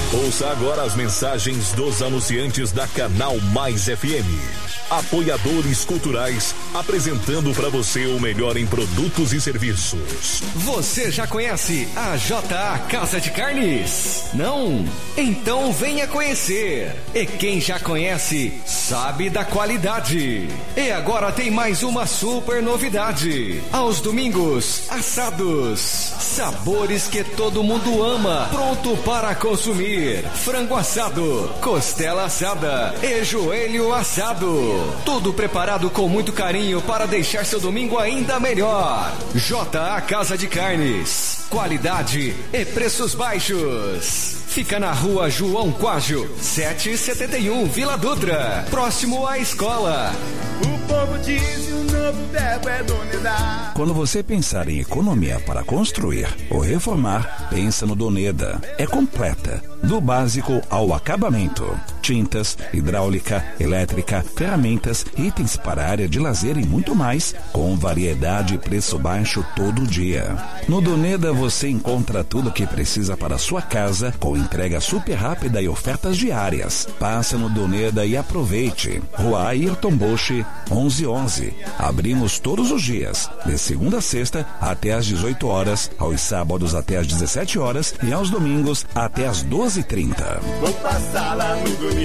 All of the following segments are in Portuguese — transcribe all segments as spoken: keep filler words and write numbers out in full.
Ouça agora as mensagens dos anunciantes da Canal Mais F M. Apoiadores culturais, apresentando para você o melhor em produtos e serviços. Você já conhece a J A Casa de Carnes? Não? Então venha conhecer. E quem já conhece, sabe da qualidade. E agora tem mais uma super novidade. Aos domingos, assados. Sabores que todo mundo ama. Pronto para consumir. Frango assado, costela assada e joelho assado. Tudo preparado com muito carinho para deixar seu domingo ainda melhor. J A Casa de Carnes. Qualidade e preços baixos. Fica na rua João Quágio, setecentos e setenta e um, Vila Dutra, próximo à escola. O povo diz e o novo verbo é Doneda. Quando você pensar em economia para construir ou reformar, pensa no Doneda. É completa, do básico ao acabamento. Tintas, hidráulica, elétrica, ferramentas, itens para a área de lazer e muito mais, com variedade e preço baixo todo dia. No Doneda você encontra tudo o que precisa para a sua casa, com entrega super rápida e ofertas diárias. Passa no Doneda e aproveite. Rua Ayrton Boche, onze onze. Abrimos todos os dias, de segunda a sexta até às dezoito horas, aos sábados até às dezessete horas e aos domingos até às doze e trinta. Vou passar lá no Doneda.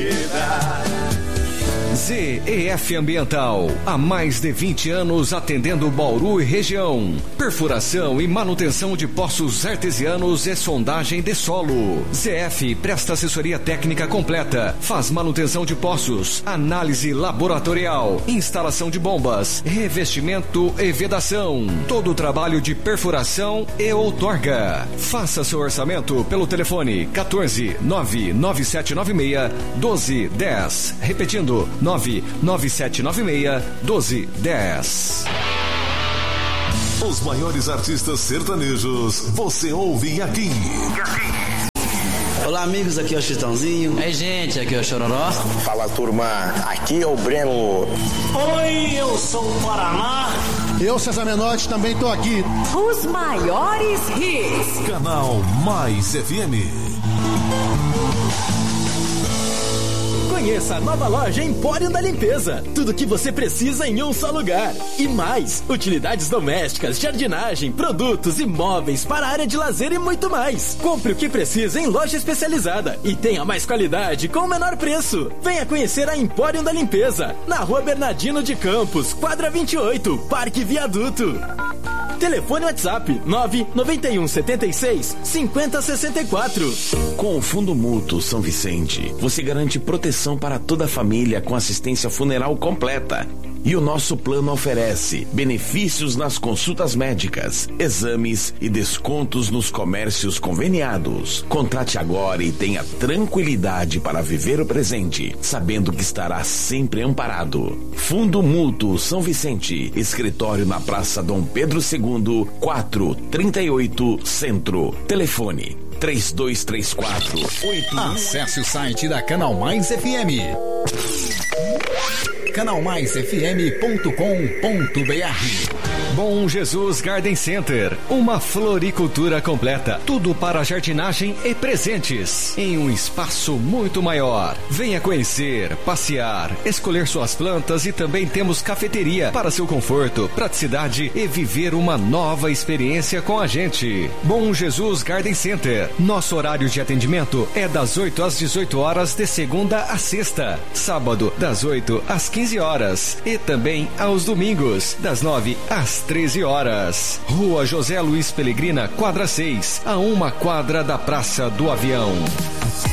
Z E F Ambiental, há mais de vinte anos atendendo Bauru e região. Perfuração e manutenção de poços artesianos e sondagem de solo. Z E F presta assessoria técnica completa, faz manutenção de poços, análise laboratorial, instalação de bombas, revestimento e vedação. Todo o trabalho de perfuração e outorga. Faça seu orçamento pelo telefone quatorze, nove nove sete nove seis, doze dez. Repetindo, nove nove sete nove seis, doze dez. Os maiores artistas sertanejos você ouve aqui. Olá amigos, aqui é o Chitãozinho. Ei gente, aqui é o Chororó. Fala turma, aqui é o Breno. Oi, eu sou o Paraná. Eu, César Menotti, também tô aqui. Os maiores hits. Canal Mais F M. Conheça a nova loja Empório da Limpeza. Tudo que você precisa em um só lugar. E mais, utilidades domésticas, jardinagem, produtos e móveis para a área de lazer e muito mais. Compre o que precisa em loja especializada e tenha mais qualidade com o menor preço. Venha conhecer a Empório da Limpeza, na Rua Bernardino de Campos, quadra vinte e oito, Parque Viaduto. Telefone WhatsApp nove nove um sete seis cinco zero seis quatro. Com o Fundo Mútuo São Vicente, você garante proteção para toda a família com assistência funeral completa. E o nosso plano oferece benefícios nas consultas médicas, exames e descontos nos comércios conveniados. Contrate agora e tenha tranquilidade para viver o presente, sabendo que estará sempre amparado. Fundo Mútuo São Vicente, escritório na Praça Dom Pedro segundo, quatrocentos e trinta e oito, Centro. Telefone três dois três quatro oito. Acesse o site da Canal Mais F M. canal mais f m ponto com ponto b r. Bom Jesus Garden Center, uma floricultura completa, tudo para jardinagem e presentes, em um espaço muito maior. Venha conhecer, passear, escolher suas plantas e também temos cafeteria para seu conforto, praticidade e viver uma nova experiência com a gente. Bom Jesus Garden Center, nosso horário de atendimento é das oito às dezoito horas de segunda a sexta, sábado das oito às quinze horas e também aos domingos das nove às treze horas. Rua José Luiz Pelegrina, quadra seis, a uma quadra da Praça do Avião.